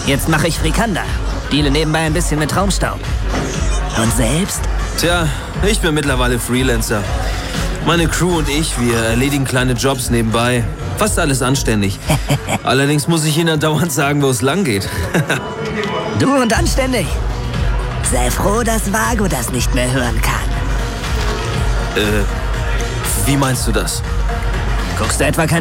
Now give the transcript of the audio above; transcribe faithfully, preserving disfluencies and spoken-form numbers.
Jetzt mache ich Frikanda. Deale nebenbei ein bisschen mit Traumstaub. Und selbst? Tja, ich bin mittlerweile Freelancer. Meine Crew und ich, wir erledigen kleine Jobs nebenbei. Fast alles anständig. Allerdings muss ich Ihnen dauernd sagen, wo es lang geht. Du und anständig. Sei froh, dass Vago das nicht mehr hören kann. Äh, wie meinst du das? Guckst du etwa kein